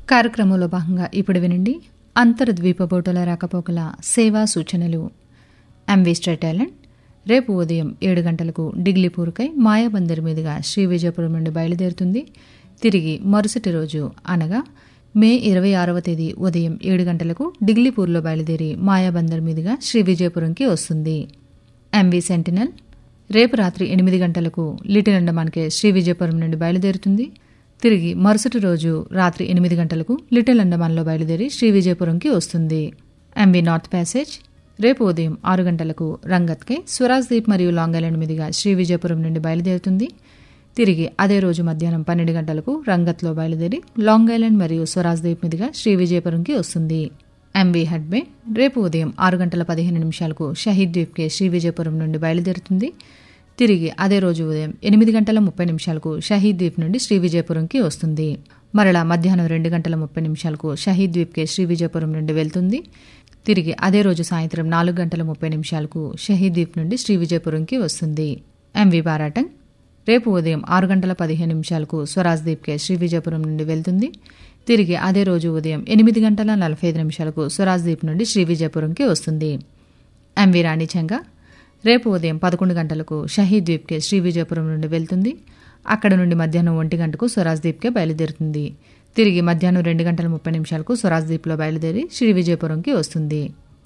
కార్యక్రమంలో భాగంగా ఇప్పుడు వినండి అంతర్ద్వీపబోటుల రాకపోకల సేవా సూచనలు. ఎంవి స్ట్రైట్ ఐలాండ్ రేపు ఉదయం 7 గంటలకు డిగ్లీపూర్కై మాయాబందర్ మీదుగా శ్రీ విజయపురం నుండి బయలుదేరుతుంది. తిరిగి మరుసటి రోజు అనగా మే 26వ తేదీ ఉదయం 7 గంటలకు డిగ్లీపూర్లో బయలుదేరి మాయాబందర్ మీదుగా శ్రీ విజయపురంకి వస్తుంది. ఎంవి సెంటినల్ రేపు రాత్రి 8 గంటలకు లిటిల్ అండమాన్కే శ్రీ విజయపురం నుండి బయలుదేరుతుంది. తిరిగి మరుసటి రోజు రాత్రి 8 గంటలకు లిటిల్ అండమాన్లో బయలుదేరి శ్రీ విజయపురంకి వస్తుంది. ఎంవి నార్త్ ప్యాసేజ్ రేపు ఉదయం 6 గంటలకు రంగత్కై స్వరాజ్ ద్వీప్ మరియు లాంగ్ ఐలాండ్ మీదుగా శ్రీ విజయపురం నుండి బయలుదేరుతుంది. తిరిగి అదే రోజు మధ్యాహ్నం 12 గంటలకు రంగత్లో బయలుదేరి లాంగ్ ఐలాండ్ మరియు స్వరాజ్ ద్వీప్ మీదుగా శ్రీ విజయపురంకి వస్తుంది. ఎంవి హడ్బే రేపు ఉదయం 6 గంటల 15 నిమిషాలకు షహీద్ ద్వీప్కే శ్రీ విజయపురం నుండి బయలుదేరుతుంది. తిరిగి అదే రోజు ఉదయం 8 గంటల 30 నిమిషాలకు షహీద్ ద్వీప్ నుండి శ్రీ విజయపురంకి వస్తుంది. మరలా మధ్యాహ్నం 2 గంటల 30 నిమిషాలకు షహీద్ ద్వీప్కే శ్రీ విజయపురం నుండి వెళ్తుంది. తిరిగి అదే రోజు సాయంత్రం 4 గంటల 30 నిమిషాలకు షహీద్ ద్వీప్ నుండి శ్రీ విజయపురంకి వస్తుంది. ఎంవి బారాటంగ్ రేపు ఉదయం 6 గంటల 15 నిమిషాలకు స్వరాజ్ ద్వీప్కే శ్రీ విజయపురం నుండి వెళ్తుంది. తిరిగి అదే రోజు ఉదయం 8 గంటల 45 నిమిషాలకు స్వరాజ్ ద్వీప్ నుండి శ్రీ విజయపురంకి వస్తుంది. ఎంవి రాణిచంగా రేపు ఉదయం 11 గంటలకు షహీద్ ద్వీప్కే శ్రీ విజయపురం నుండి వెళ్తుంది. అక్కడ నుండి మధ్యాహ్నం 1 గంటకు స్వరాజ్ ద్వీప్కే బయలుదేరుతుంది. తిరిగి మధ్యాహ్నం 2 గంటల 30 నిమిషాలకు స్వరాజ్ ద్వీప్లో బయలుదేరి శ్రీ విజయపురంకి వస్తుంది.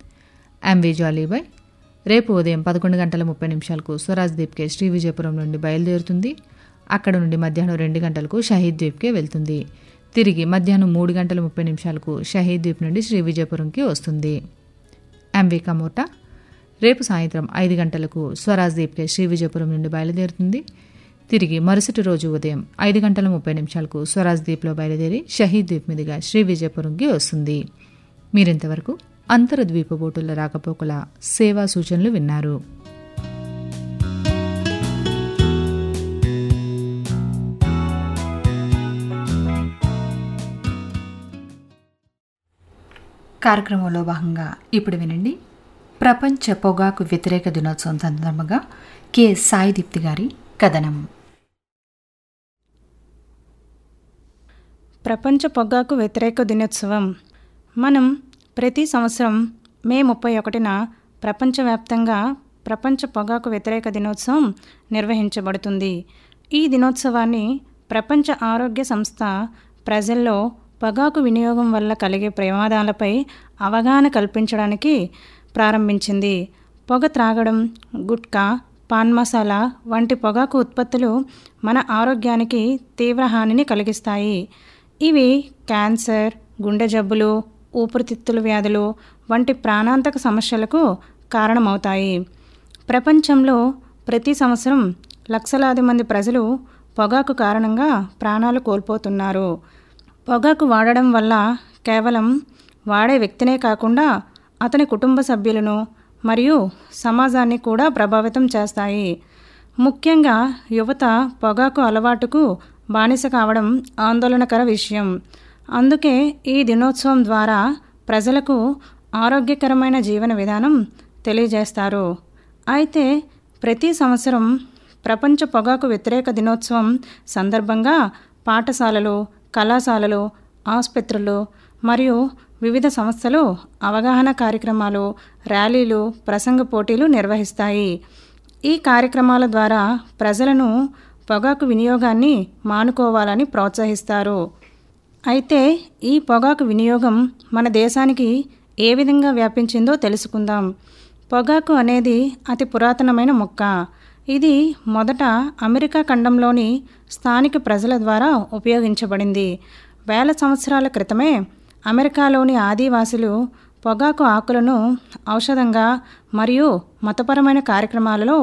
ఎంవి జాలీబాయ్ రేపు ఉదయం 11 గంటల 30 నిమిషాలకు స్వరాజ్ ద్వీప్కే శ్రీ విజయపురం నుండి బయలుదేరుతుంది. అక్కడ నుండి మధ్యాహ్నం 2 గంటలకు షహీద్ ద్వీప్కే వెళ్తుంది. తిరిగి మధ్యాహ్నం 3 గంటల 30 నిమిషాలకు షహీద్ ద్వీప్ నుండి శ్రీ విజయపురంకి వస్తుంది. ఎంవి కమోటా రేపు సాయంత్రం 5 గంటలకు స్వరాజ్ ద్వీప్కే శ్రీ విజయపురం నుండి బయలుదేరుతుంది. తిరిగి మరుసటి రోజు ఉదయం 5 గంటల 30 నిమిషాలకు స్వరాజ్ ద్వీప్లో బయలుదేరి షహీద్ ద్వీప్ మీదుగా శ్రీ విజయపురంకి వస్తుంది. మీరింతవరకు అంతర్ద్వీపబోటుల రాకపోకల సేవా సూచనలు విన్నారు. కార్యక్రమంలో భాగంగా ఇప్పుడు వినండి ప్రపంచ పొగాకు వ్యతిరేక దినోత్సవం సందర్భంగా కె సాయి దీప్తి గారి కథనం. ప్రపంచ పొగాకు వ్యతిరేక దినోత్సవం మనం ప్రతి సంవత్సరం మే 31న ప్రపంచవ్యాప్తంగా ప్రపంచ పొగాకు వ్యతిరేక దినోత్సవం నిర్వహించబడుతుంది. ఈ దినోత్సవాన్ని ప్రపంచ ఆరోగ్య సంస్థ ప్రజల్లో పొగాకు వినియోగం వల్ల కలిగే ప్రమాదాలపై అవగాహన కల్పించడానికి ప్రారంభించింది. పొగ త్రాగడం, గుట్కా, పాన్ మసాలా వంటి పొగాకు ఉత్పత్తులు మన ఆరోగ్యానికి తీవ్ర హానిని కలిగిస్తాయి. ఇవి క్యాన్సర్, గుండె జబ్బులు, ఊపిరితిత్తుల వ్యాధులు వంటి ప్రాణాంతక సమస్యలకు కారణమవుతాయి. ప్రపంచంలో ప్రతి సంవత్సరం లక్షలాది మంది ప్రజలు పొగాకు కారణంగా ప్రాణాలు కోల్పోతున్నారు. పొగాకు వాడడం వల్ల కేవలం వాడే వ్యక్తినే కాకుండా అతని కుటుంబ సభ్యులను మరియు సమాజాన్ని కూడా ప్రభావితం చేస్తాయి. ముఖ్యంగా యువత పొగాకు అలవాటుకు బానిస కావడం ఆందోళనకర విషయం. అందుకే ఈ దినోత్సవం ద్వారా ప్రజలకు ఆరోగ్యకరమైన జీవన విధానం తెలియజేస్తారు. అయితే ప్రతి సంవత్సరం ప్రపంచ పొగాకు వ్యతిరేక దినోత్సవం సందర్భంగా పాఠశాలలు, కళాశాలలు, ఆసుపత్రులు మరియు వివిధ సంస్థలు అవగాహన కార్యక్రమాలు, ర్యాలీలు, ప్రసంగ పోటీలు నిర్వహిస్తాయి. ఈ కార్యక్రమాల ద్వారా ప్రజలను పొగాకు వినియోగాన్ని మానుకోవాలని ప్రోత్సహిస్తారు. అయితే ఈ పొగాకు వినియోగం మన దేశానికి ఏ విధంగా వ్యాపించిందో తెలుసుకుందాం. పొగాకు అనేది అతి పురాతనమైన మొక్క. ఇది మొదట అమెరికా ఖండంలోని స్థానిక ప్రజల ద్వారా ఉపయోగించబడింది. వేల సంవత్సరాల క్రితమే అమెరికాలోని ఆదివాసులు పొగాకు ఆకులను ఔషధంగా మరియు మతపరమైన కార్యక్రమాలలో